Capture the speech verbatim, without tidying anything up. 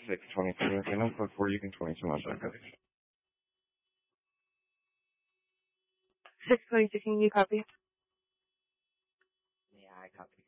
six twenty-two. Again, I'm code four. You can twenty-two on that. six twenty-two, can you copy? Yeah, I copy.